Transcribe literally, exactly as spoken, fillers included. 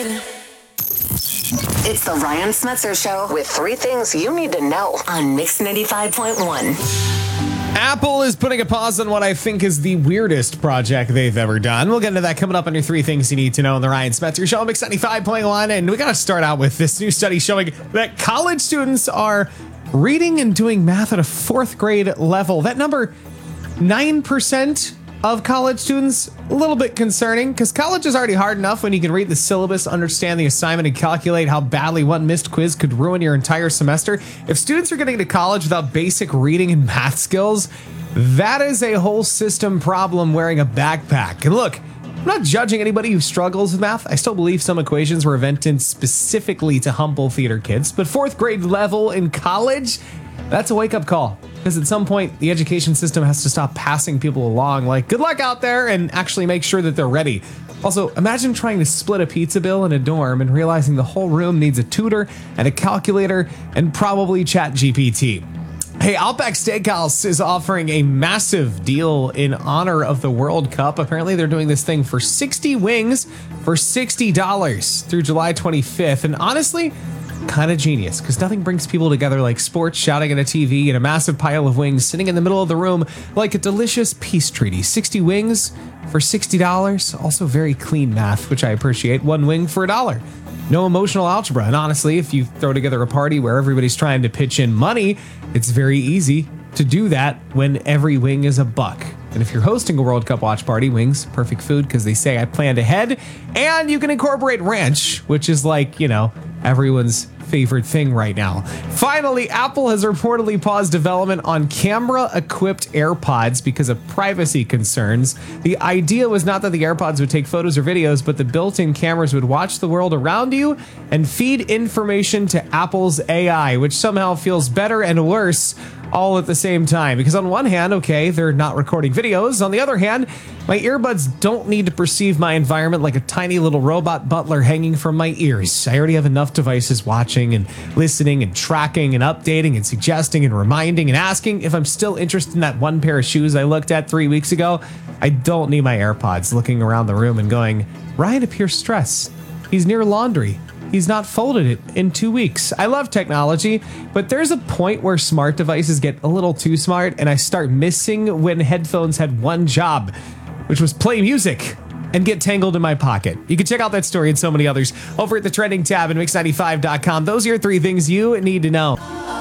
It's the Ryan Smetzer Show with three things you need to know on Mix ninety-five point one. Apple is putting a pause on what I think is the weirdest project they've ever done. We'll get into that coming up on your three things you need to know on the Ryan Smetzer Show on Mix ninety-five point one. And we got to start out with this new study showing that college students are reading and doing math at a fourth grade level. That number, nine percent of college students, a little bit concerning because college is already hard enough when you can read the syllabus, understand the assignment, and calculate how badly one missed quiz could ruin your entire semester. If students are getting to college without basic reading and math skills, that is a whole system problem wearing a backpack. And look, I'm not judging anybody who struggles with math. I still believe some equations were invented specifically to humble theater kids, but fourth grade level in college, that's a wake-up call. Because at some point, the education system has to stop passing people along like, good luck out there, and actually make sure that they're ready. Also, imagine trying to split a pizza bill in a dorm and realizing the whole room needs a tutor and a calculator and probably Chat G P T. Hey, Outback Steakhouse is offering a massive deal in honor of the World Cup. Apparently, they're doing this thing for sixty wings for sixty dollars through July twenty-fifth. And honestly, kind of genius, because nothing brings people together like sports, shouting at a T V, and a massive pile of wings sitting in the middle of the room like a delicious peace treaty. sixty wings for sixty dollars. Also very clean math, which I appreciate. One wing for a dollar. No emotional algebra. And honestly, if you throw together a party where everybody's trying to pitch in money, it's very easy to do that when every wing is a buck. And if you're hosting a World Cup watch party, wings, perfect food because they say I planned ahead. And you can incorporate ranch, which is like, you know, everyone's favorite thing right now. Finally, Apple has reportedly paused development on camera-equipped AirPods because of privacy concerns. The idea was not that the AirPods would take photos or videos, but the built-in cameras would watch the world around you and feed information to Apple's A I, which somehow feels better and worse all at the same time. Because on one hand, okay, they're not recording videos. On the other hand, my earbuds don't need to perceive my environment like a tiny little robot butler hanging from my ears. I already have enough devices watching and listening and tracking and updating and suggesting and reminding and asking if I'm still interested in that one pair of shoes I looked at three weeks ago. I don't need my AirPods looking around the room and going, Ryan appears stressed. He's near laundry. He's not folded it in two weeks. I love technology, but there's a point where smart devices get a little too smart and I start missing when headphones had one job, which was play music and get tangled in my pocket. You can check out that story and so many others over at the trending tab at mix ninety-five dot com. Those are your three things you need to know.